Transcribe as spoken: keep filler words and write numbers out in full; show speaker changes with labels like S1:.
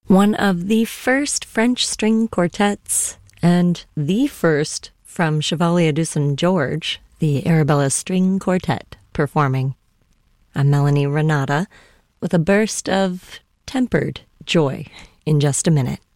S1: One of the first French string quartets, and the first from Chevalier de Saint George, the Arabella String Quartet, performing. I'm Melanie Renata with a burst of tempered joy in just a minute.